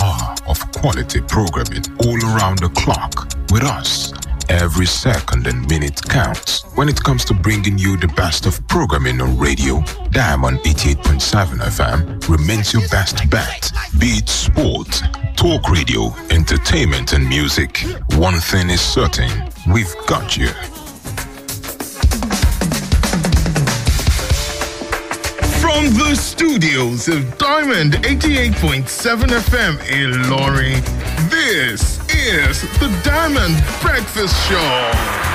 hour of quality programming all around the clock. With us, every second and minute counts. When it comes to bringing you the best of programming on radio, Diamond 88.7 FM remains your best bet. Be it sport, talk radio, entertainment and music. One thing is certain, we've got you. From the studios of Diamond 88.7 FM in Ilorin, this is the Diamond Breakfast Show.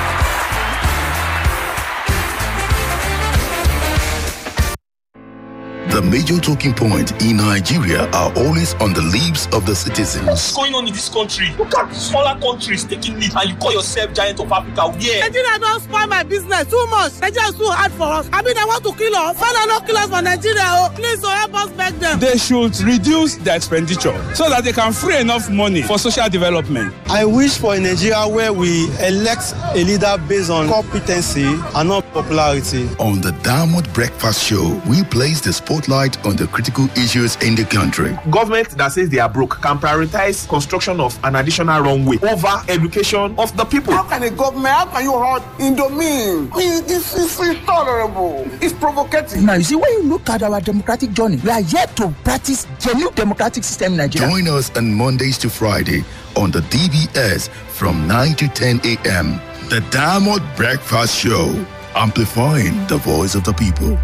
The major talking points in Nigeria are always on the lips of the citizens. What's going on in this country? Look at smaller countries taking lead and you call yourself giant of Africa. Yeah. Nigeria don't spoil my business too much. Nigeria is too hard for us. I mean, they want to kill us. Father, not kill us for Nigeria. Oh, please, help us beg them. They should reduce their expenditure so that they can free enough money for social development. I wish for a Nigeria where we elect a leader based on competency and not popularity. On the Diamond Breakfast Show, we place the spotlight on the critical issues in the country. Government that says they are broke can prioritize construction of an additional runway over education of the people. How can a government, how can you hurt Indomine? This is intolerable. It's provocative. Now, you see, when you look at our democratic journey, we are yet to practice genuine democratic system in Nigeria. Join us on Mondays to Friday on the DBS from 9 to 10 a.m. The Diamond Breakfast Show, amplifying the voice of the people.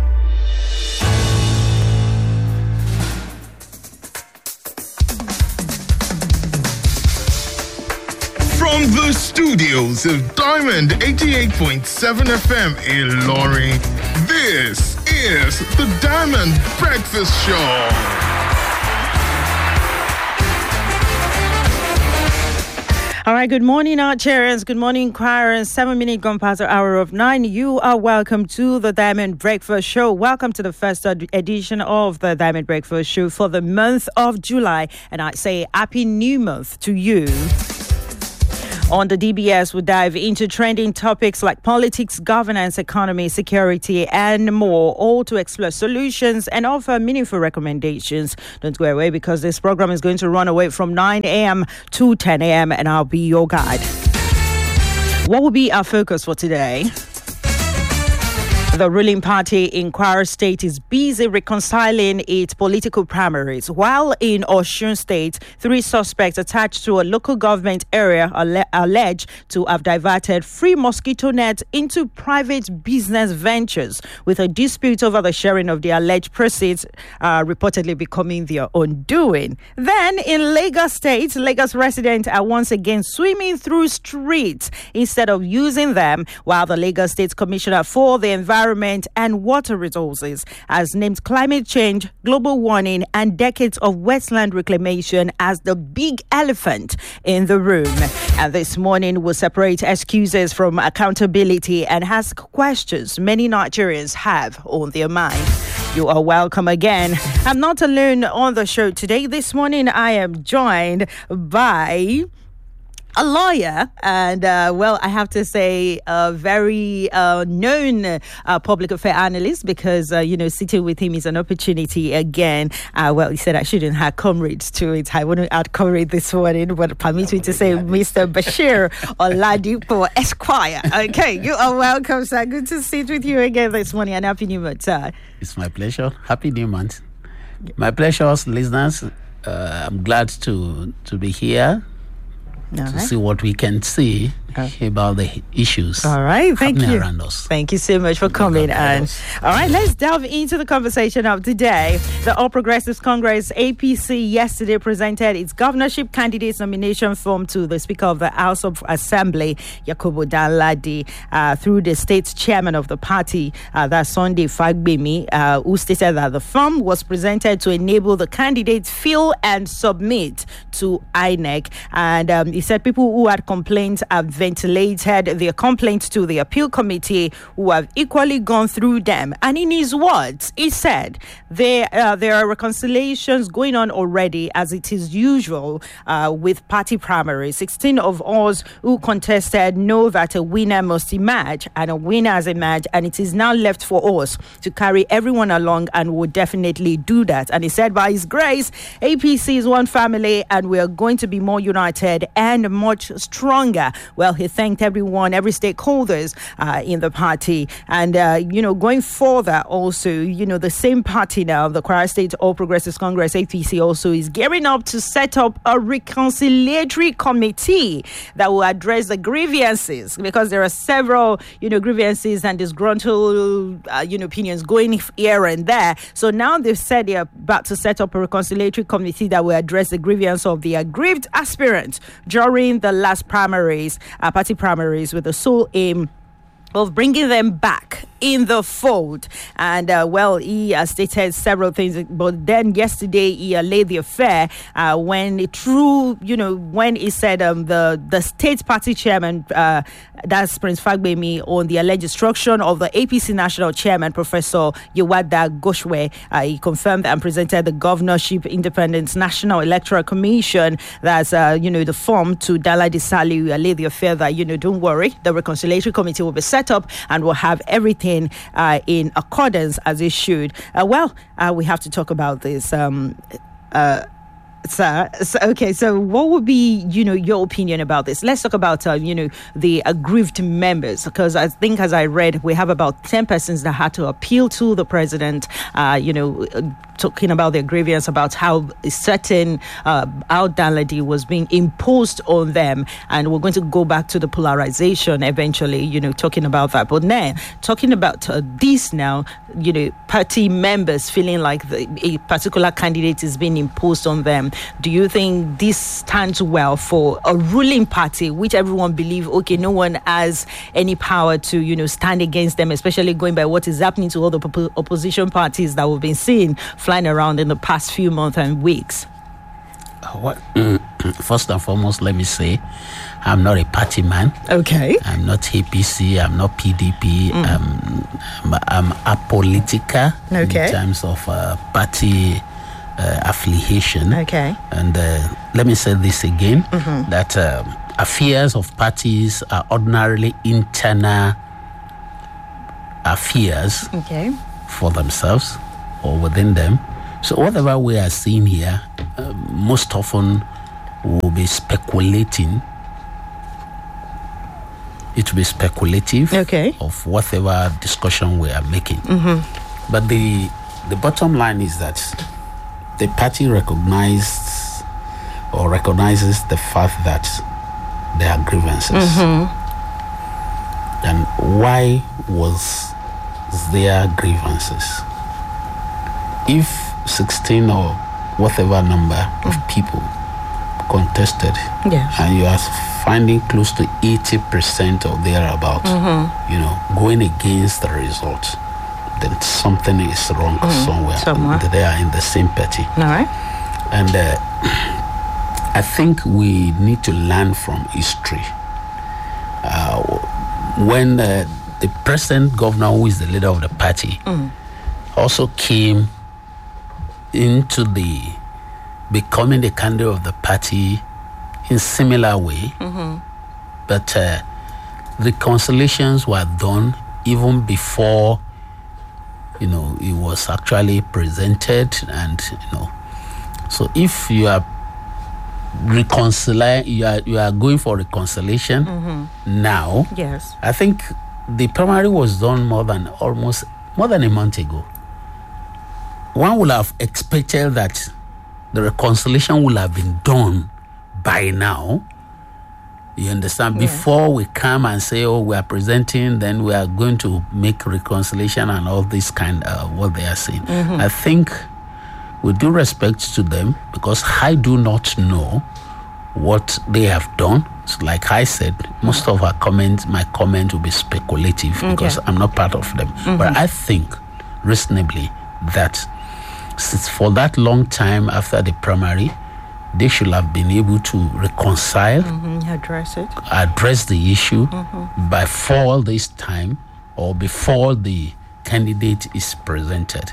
From the studios of Diamond 88.7 FM in Ilorin, this is the Diamond Breakfast Show. All right, good morning, Archerians. Good morning, inquirers. 7 minutes gone past the hour of 9. You are welcome to the Diamond Breakfast Show. Welcome to the first edition of the Diamond Breakfast Show for the month of July. And I say happy new month to you. On the DBS, we dive into trending topics like politics, governance, economy, security, and more, all to explore solutions and offer meaningful recommendations. Don't go away because this program is going to run away from 9 a.m. to 10 a.m. and I'll be your guide. What will be our focus for today? The ruling party in Kwara State is busy reconciling its political primaries, while in Osun State, 3 suspects attached to a local government area alleged to have diverted free mosquito nets into private business ventures, with a dispute over the sharing of the alleged proceeds reportedly becoming their own doing. Then in Lagos State, Lagos residents are once again swimming through streets instead of using them, while the Lagos State Commissioner for the Environment and Water Resources has named climate change, global warming, and decades of wetland reclamation as the big elephant in the room. And this morning we'll separate excuses from accountability and ask questions many Nigerians have on their mind. You are welcome again. I'm not alone on the show today. This morning I am joined by a lawyer and, I have to say a very known public affair analyst because, sitting with him is an opportunity again. He said I shouldn't have comrades to it. I wouldn't add comrade this morning, but permit me to say Mr. Bashir Oladipo Esquire. Okay, you are welcome, sir. Good to sit with you again this morning and happy new month, sir. It's my pleasure. Happy new month. My pleasure, listeners. I'm glad to be here. To see what we can see about the issues happening around us. Thank you so much for coming. And all right, let's delve into the conversation of today. The All Progressives Congress, APC, yesterday presented its governorship candidates nomination form to the Speaker of the House of Assembly, Yakubu Danladi, through the state chairman of the party, that's Sunday Fagbemi, who stated that the form was presented to enable the candidates fill and submit to INEC. And he said people who had complaints have ventilated their complaints to the appeal committee, who have equally gone through them. And in his words, he said there are reconciliations going on already, as it is usual with party primaries. 16 of us who contested know that a winner must emerge, and a winner has emerged, and it is now left for us to carry everyone along, and we'll definitely do that. And he said, by his grace, APC is one family, and we are going to be more united and much stronger. Well, he thanked everyone, every stakeholders in the party. And, going further also, the same party now, the Kwara State All Progressives Congress, APC, also is gearing up to set up a reconciliatory committee that will address the grievances, because there are several, grievances and disgruntled, opinions going here and there. So now they've said they're about to set up a reconciliatory committee that will address the grievance of the aggrieved aspirants during the last primaries, party primaries, with the sole aim of bringing them back in the fold. And he stated several things, but then yesterday he laid the affair when he said the state party chairman, that's Prince Fagbemi, on the alleged destruction of the APC national chairman, Professor Yewada Goshwe. He confirmed and presented the Governorship Independent National Electoral Commission, that's the form, to Dala Disali. He laid the affair that don't worry, the reconciliatory committee will be set up and will have everything in accordance as it should. We have to talk about this. So what would be, your opinion about this? Let's talk about, the aggrieved members, because I think, as I read, we have about 10 persons that had to appeal to the president, talking about their grievance about how a certain outdanlady was being imposed on them. And we're going to go back to the polarization eventually, talking about that. But now, talking about this now, party members feeling like a particular candidate is being imposed on them. Do you think this stands well for a ruling party, which everyone believes, okay, no one has any power to, stand against them, especially going by what is happening to all the opposition parties that we've been seeing flying around in the past few months and weeks? First and foremost, let me say, I'm not a party man. Okay. I'm not APC. I'm not PDP. I'm apolitical in terms of party affiliation. Okay. And let me say this again, that affairs of parties are ordinarily internal affairs for themselves or within them. So whatever we are seeing here, most often will be speculating. It will be speculative of whatever discussion we are making. But the bottom line is that the party recognizes the fact that there are grievances. And why was there grievances? If 16 or whatever number of people contested, and you are finding close to 80% or thereabout, going against the result, then something is wrong somewhere. They are in the same party. All right. And I think we need to learn from history. When the present governor, who is the leader of the party, also came into becoming the candidate of the party in similar way, but reconciliations were done even before it was actually presented. And so if you are you are going for reconciliation now, I think the primary was done more than a month ago. One would have expected that the reconciliation would have been done by now. You understand? Before we come and say, we are presenting, then we are going to make reconciliation and all this kind of what they are saying. I think, with due respect to them, because I do not know what they have done. So like I said, most of my comment will be speculative because I'm not part of them. But I think reasonably that for that long time after the primary, they should have been able to reconcile, address the issue before this time or before the candidate is presented.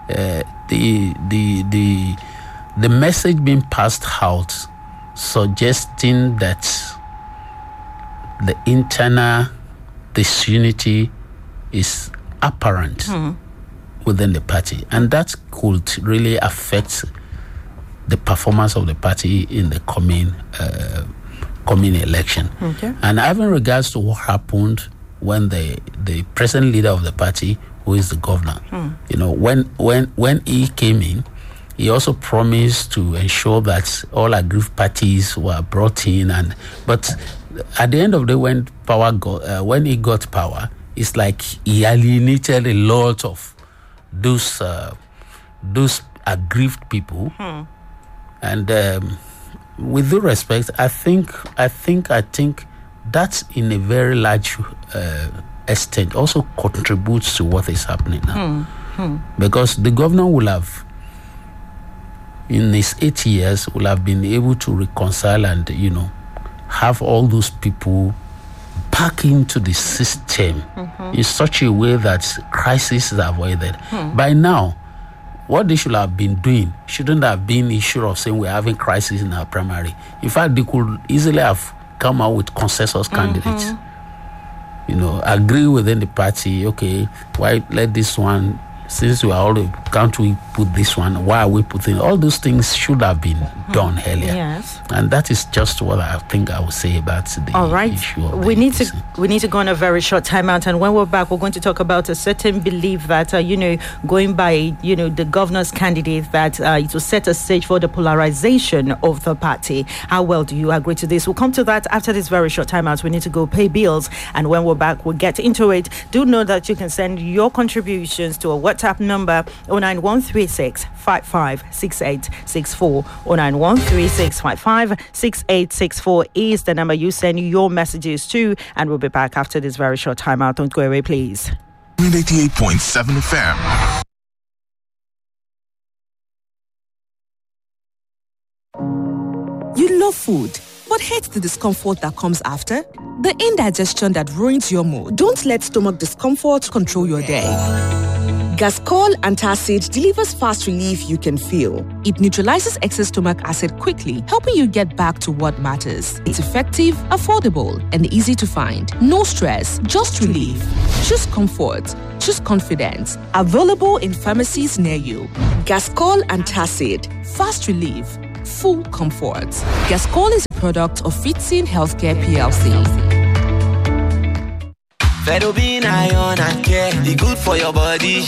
The message being passed out suggesting that the internal disunity is apparent within the party, and that could really affect the performance of the party in the coming election. And having regards to what happened when the present leader of the party, who is the governor, when he came in, he also promised to ensure that all aggrieved parties were brought in, but at the end of the day, when he got power, it's like he alienated a lot of those aggrieved people. And with due respect, I think that in a very large extent also contributes to what is happening now. Because the governor will have, in his 8 years, will have been able to reconcile and, have all those people back into the system in such a way that crisis is avoided. By now, what they should have been doing shouldn't have been issue of saying we're having crisis in our primary. In fact, they could easily have come out with consensus candidates. Agree within the party, okay, why let this one, since we are all, can't we put this one, why are we putting, all those things should have been done earlier. Yes. And that is just what I think I would say about the issue of we need to go on a very short timeout, and when we're back, we're going to talk about a certain belief that going by the governor's candidate, that it will set a stage for the polarization of the party. How well do you agree to this? We'll come to that after this very short timeout. We need to go pay bills, and when we're back, we'll get into it. Do know that you can send your contributions to a WhatsApp number 09136 556864. 09136 556864 is the number you send your messages to, and we'll be back after this very short timeout. Don't go away, please. 88.7 FM. You love food, but hate the discomfort that comes after? The indigestion that ruins your mood. Don't let stomach discomfort control your day. Gascol Antacid delivers fast relief you can feel. It neutralizes excess stomach acid quickly, helping you get back to what matters. It's effective, affordable, and easy to find. No stress, just relief. Choose comfort. Choose confidence. Available in pharmacies near you. Gascol Antacid. Fast relief. Full comfort. Gascol is a product of Fitzin Healthcare PLC. Ferrobin iron and care, the good for your body,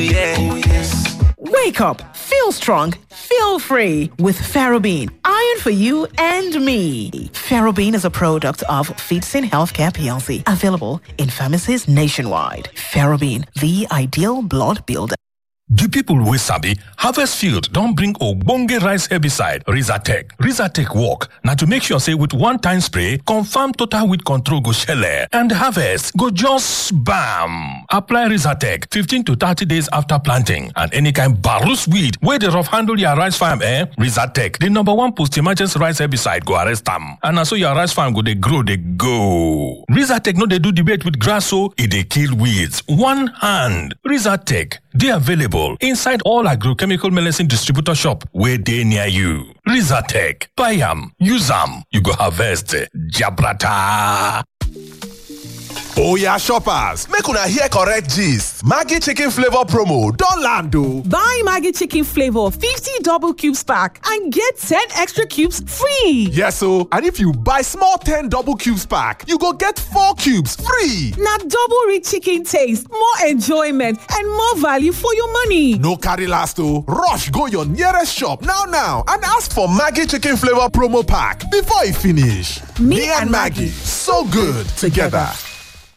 Wake up, feel strong, feel free with Ferrobin, iron for you and me. Ferrobin is a product of Fitzin Healthcare PLC, available in pharmacies nationwide. Ferrobin, the ideal blood builder. The people wey sabi, Harvest Field don bring ogbonge rice herbicide, Rizatec. Rizatec work na to make sure say with one time spray, confirm total weed control go shele and harvest go just bam. Apply Rizatec 15 to 30 days after planting, and any kind barus weed wey dey rough handle your rice farm, Rizatec, the #1 post-emergency rice herbicide go arrest am. And na so your rice farm go dey grow, dey go. Rizatec no dey do debate with grass, so e dey kill weeds. One hand. Rizatec dey available inside all agrochemical medicine distributor shop where they near you. Rizatec, buy am, use am, you go harvest Jabrata. Oya shoppers, make una hear correct gist. Maggi chicken flavor promo don land o. Buy Maggi chicken flavor 50 double cubes pack and get 10 extra cubes free. Yes o, and if you buy small 10 double cubes pack, you go get 4 cubes free. Na double rich chicken taste, more enjoyment and more value for your money. No carry last o. Rush go your nearest shop now and ask for Maggi chicken flavor promo pack before e finish. Me and Maggi, so good together.